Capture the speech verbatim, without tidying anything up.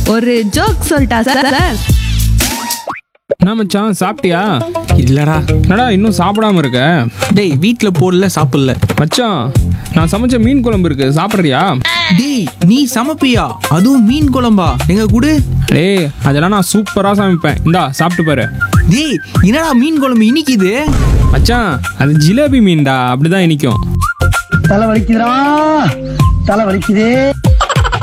ஒரு ஜோக் சொல்லிட்டா சார்? என்ன மச்சான், சாப்பிட்டியா? இல்லடா. என்னடா இன்னும் சாப்பிடாம இருக்க? டேய் வீட்ல போடல, சாப்பிடல. மச்சான், நான் சமைச்ச மீன் குழம்பு இருக்கு, சாப்பிட்றியா? டேய் நீ சமைப்பியா? அதுவும் மீன் குழம்பா? எங்க குடு. டேய் அதெல்லாம் நான் சூப்பரா சமைப்பேன், இந்தா சாப்பிட்டு பாரு. டேய் என்னடா மீன் குழம்பு இனிக்குது? மச்சான், அது ஜிலேபி மீன்டா, அப்படிதான் இனிக்கும். தலை வலிக்குதுடா, தலை வலிக்குதே.